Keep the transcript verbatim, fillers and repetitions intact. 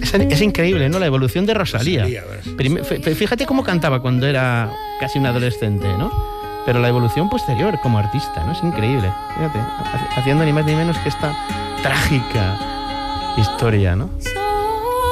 Es, es increíble, ¿no? La evolución de Rosalía. Rosalía, Prime, fíjate cómo cantaba cuando era casi un adolescente, ¿no? Pero la evolución posterior como artista, ¿no? Es increíble. Fíjate, haciendo ni más ni menos que esta trágica historia, ¿no?